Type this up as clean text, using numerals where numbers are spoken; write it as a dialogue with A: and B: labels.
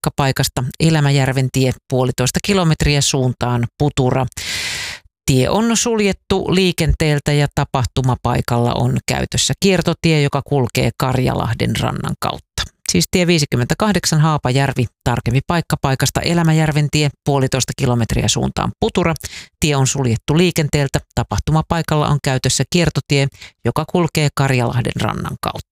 A: paikkapaikasta Elämäjärven tie 1,5 kilometriä suuntaan Putura. Tie on suljettu liikenteeltä ja tapahtumapaikalla on käytössä kiertotie, joka kulkee Karjalahden rannan kautta. Siis tie 58 Haapajärvi, tarkemmin paikkapaikasta Elämäjärven tie 1,5 kilometriä suuntaan Putura. Tie on suljettu liikenteeltä, tapahtumapaikalla on käytössä kiertotie, joka kulkee Karjalahden rannan kautta.